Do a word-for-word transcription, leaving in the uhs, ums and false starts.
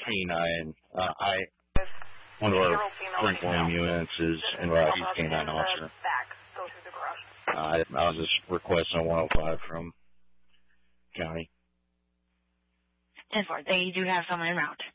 canine. Uh, I one of our sprinkling units is en route. He's canine officer. Uh, I, I was just requesting one oh five from county. ten four. They do have someone en route.